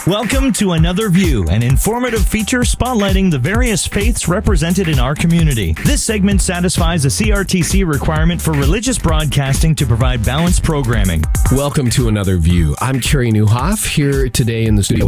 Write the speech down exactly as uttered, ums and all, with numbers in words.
Welcome to Another View, an informative feature spotlighting the various faiths represented in our community. This segment satisfies a C R T C requirement for religious broadcasting to provide balanced programming. Welcome to Another View. I'm Kerry Newhoff here today in the studio